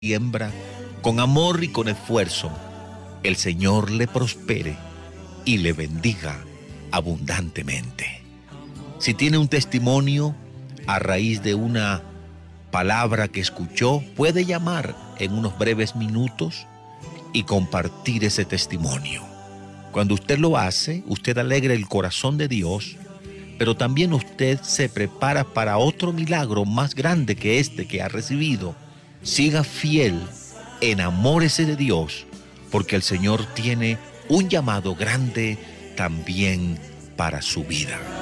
siembra con amor y con esfuerzo, el Señor le prospere y le bendiga abundantemente. Si tiene un testimonio a raíz de una palabra que escuchó, puede llamar en unos breves minutos y compartir ese testimonio. Cuando usted lo hace, usted alegra el corazón de Dios, pero también usted se prepara para otro milagro más grande que este que ha recibido. Siga fiel, enamórese de Dios, porque el Señor tiene un llamado grande también para su vida.